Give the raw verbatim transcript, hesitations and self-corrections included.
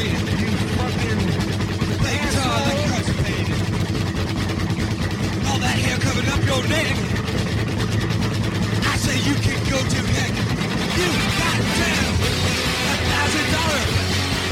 constipated, you fucking Hey, Todd, asshole. constipated. All that hair covered up your neck.